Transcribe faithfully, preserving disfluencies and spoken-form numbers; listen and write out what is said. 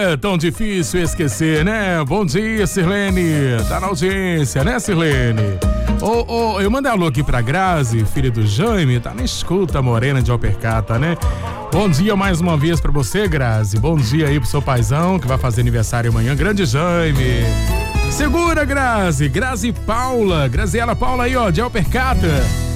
É tão difícil esquecer, né? Bom dia, Sirlene. Tá na audiência, né, Sirlene? Ô, ô, eu mandei alô aqui pra Grazi, filha do Jaime, tá na escuta, morena de Alpercata, né? Bom dia mais uma vez pra você, Grazi. Bom dia aí pro seu paizão, que vai fazer aniversário amanhã. Grande Jaime. Segura, Grazi. Grazi Paula. Graziela Paula aí, ó, de Alpercata.